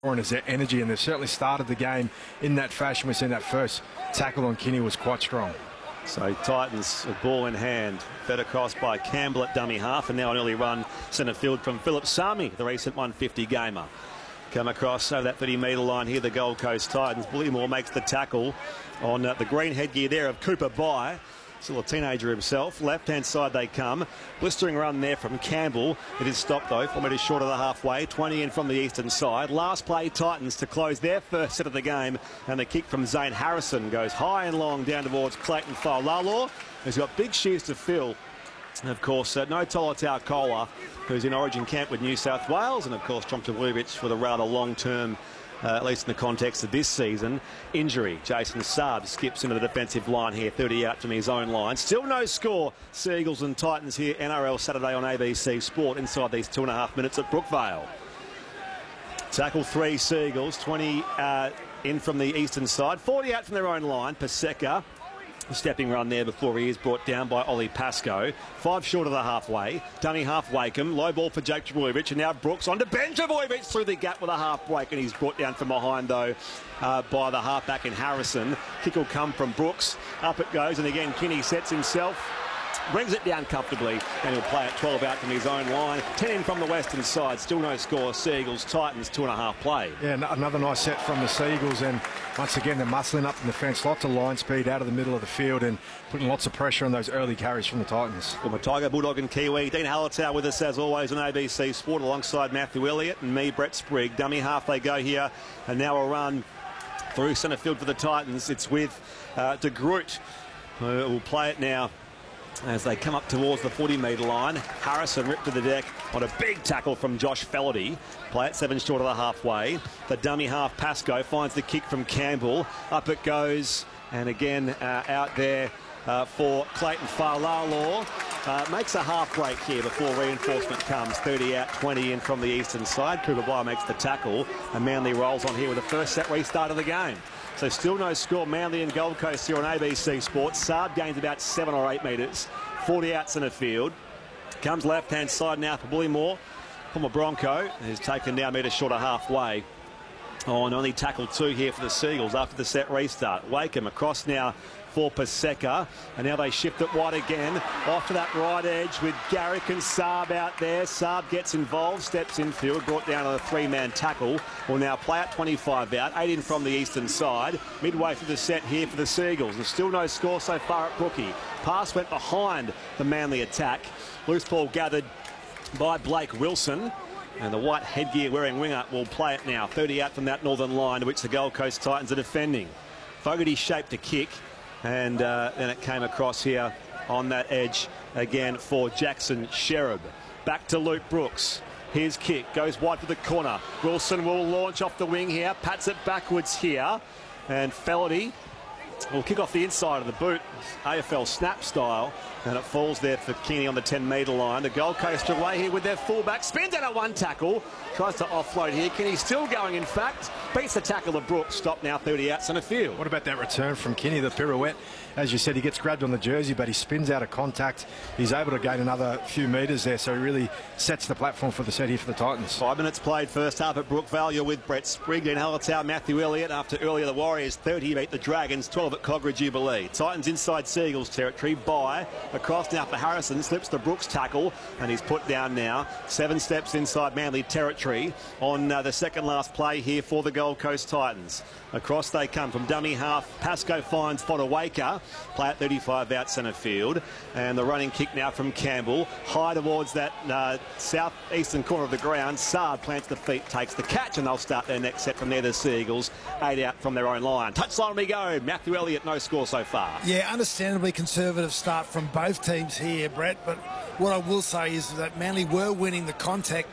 and is their energy, and they've certainly started the game in that fashion. We've seen that first tackle on Kinney was quite strong. So Titans, a ball in hand, fed across by Campbell at dummy half, and now an early run centre field from Philip Sami, the recent 150 gamer. Come across over that 30-metre line here, the Gold Coast Titans. Bullymore makes the tackle on the green headgear there of Cooper Bye. Still a teenager himself. Left-hand side they come. Blistering run there from Campbell. It is stopped though. 4 metres short of the halfway. 20 in from the eastern side. Last play, Titans to close their first set of the game. And the kick from Zane Harrison goes high and long down towards Clayton Faulalo, who's got big shoes to fill. And of course, no Tolotau Kola, who's in Origin camp with New South Wales. And of course, Tromta Vujovic with a rather long-term, at least in the context of this season, injury. Jason Saab skips into the defensive line here, 30 out from his own line. Still no score. Seagulls and Titans here, NRL Saturday on ABC Sport inside these 2.5 minutes at Brookvale. Tackle 3 Seagulls, 20 in from the eastern side, 40 out from their own line. Paseka. A stepping run there before he is brought down by Ollie Pascoe. 5 short of the halfway. Dummy half Wakeham. Low ball for Jake Trbojevic. And now Brooks on to Ben Trbojevic through the gap with a half break. And he's brought down from behind, though, by the halfback in Harrison. Kick will come from Brooks. Up it goes. And again, Kinney sets himself. Brings it down comfortably, and he'll play it 12 out from his own line. 10 in from the western side. Still no score. Seagulls, Titans, 2.5 play. Yeah, another nice set from the Seagulls, and once again they're muscling up in the fence. Lots of line speed out of the middle of the field and putting lots of pressure on those early carries from the Titans. Well, Tiger, Bulldog and Kiwi. Dean Hallertau with us as always on ABC Sport alongside Matthew Elliott and me, Brett Sprigg. Dummy half they go here, and now a run through centre field for the Titans. It's with De Groot, who will play it now as they come up towards the 40-metre line. Harrison ripped to the deck on a big tackle from Josh Fellerty. Play it 7 short of the halfway. The dummy half Pascoe finds the kick from Campbell. Up it goes, and again out there for Clayton Faulalo. Makes a half break here before reinforcement comes. 30 out, 20 in from the eastern side. Cooper Bye makes the tackle, and Manly rolls on here with the first set restart of the game. So still no score. Manly and Gold Coast here on ABC Sports. Saab gains about 7 or 8 metres. 40 out centre field. Comes left-hand side now for Bullymore. Former Bronco is taken down metre short of halfway. Oh, and only tackle 2 here for the Seagulls after the set restart. Wakeham across now for Paseka, and now they shift it wide again. Off to that right edge with Garrick and Saab out there. Saab gets involved, steps infield, brought down on a 3-man tackle. Will now play out 25 out, 8 in from the eastern side. Midway through the set here for the Seagulls. There's still no score so far at Brookie. Pass went behind the Manly attack. Loose ball gathered by Blake Wilson. And the white headgear wearing winger will play it now. 30 out from that northern line to which the Gold Coast Titans are defending. Fogarty shaped a kick. And then it came across here on that edge again for Jackson Sherab. Back to Luke Brooks. His kick goes wide for the corner. Wilson will launch off the wing here. Pats it backwards here. And Fellerty will kick off the inside of the boot. AFL snap style. And it falls there for Keaney on the 10-metre line. The Gold Coast away here with their fullback. Spins out a 1 tackle. Tries to offload here. Keaney still going, in fact. Beats the tackle of Brooks. Stop now, 30 out centre field. What about that return from Kinney, the pirouette? As you said, he gets grabbed on the jersey, but he spins out of contact. He's able to gain another few metres there, so he really sets the platform for the set here for the Titans. 5 minutes played first half at Brookvale. You're with Brett Sprigg and Hallertau, Matthew Elliott. After earlier the Warriors 30 beat the Dragons, 12 at Cogra Jubilee. Titans inside Seagulls territory. Bye across now for Harrison. Slips the Brooks tackle, and he's put down now. 7 steps inside Manly territory on the second last play here for the Gold Coast Titans. Across they come from dummy half. Pascoe finds Fodawaker. Play at 35 out centre field. And the running kick now from Campbell. High towards that south-eastern corner of the ground. Saab plants the feet, takes the catch, and they'll start their next set from there, the Seagulls. 8 out from their own line. Touchline we go. Matthew Elliott, no score so far. Yeah, understandably conservative start from both teams here, Brett. But what I will say is that Manly were winning the contact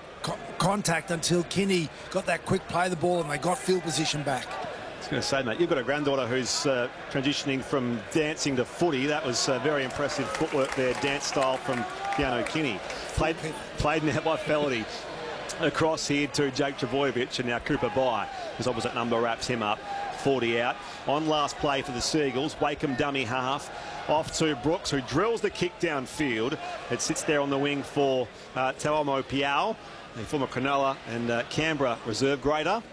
until Kinney got that quick play the ball and they got field position back. I was going to say, mate, you've got a granddaughter who's transitioning from dancing to footy. That was very impressive footwork there, dance style from Keanu Kinney. Played now by Fellerty. Across here to Jake Trbojevic, and now Cooper Bye, his opposite number, wraps him up. 40 out. On last play for the Seagulls, Wakeham dummy half. Off to Brooks, who drills the kick downfield. It sits there on the wing for Tauamo Piao. the former Cronulla and Canberra reserve grader.